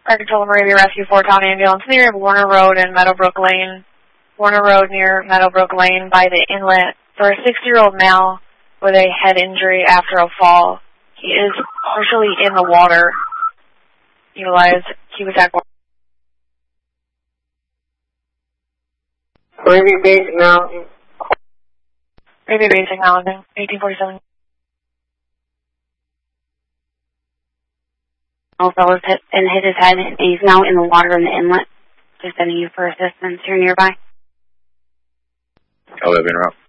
Fire Control Moravia Rescue 4-Town Ambulance near Warner Road and Meadowbrook Lane. Warner Road near Meadowbrook Lane by the inlet for a 60-year-old male with a head injury after a fall. He is partially in the water. Utilize CubeAttack. Moravia Base Acknowledging. Moravia Base Acknowledging. 1847. Also was hit his head, and he's now in the water in the inlet. Just sending you for assistance here nearby. 11 route.